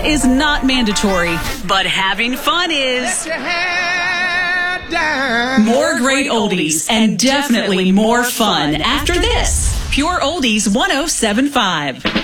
is not mandatory, but having fun is. More great oldies and definitely more fun after this. Pure Oldies 107.5.